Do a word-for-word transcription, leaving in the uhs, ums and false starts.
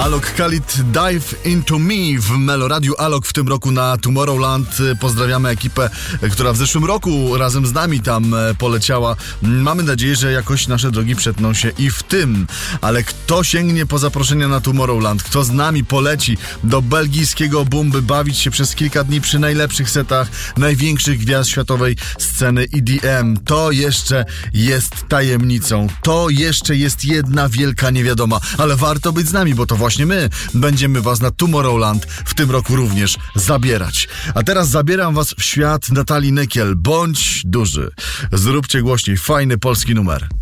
Alok Khalid Dive Into Me w Meloradiu. Alok w tym roku na Tomorrowland. Pozdrawiamy ekipę, która w zeszłym roku razem z nami tam poleciała. Mamy nadzieję, że jakoś nasze drogi przetną się i w tym. Ale kto sięgnie po zaproszenia na Tomorrowland, kto z nami poleci do belgijskiego Bumby bawić się przez kilka dni przy najlepszych setach największych gwiazd światowej sceny E D M, to jeszcze jest tajemnicą. To jeszcze jest jedna wielka niewiadoma. Ale warto być z nami, bo to właśnie my będziemy was na Tomorrowland w tym roku również zabierać. A teraz zabieram was w świat Natalii Nykiel. Bądź duży. Zróbcie głośniej. Fajny polski numer.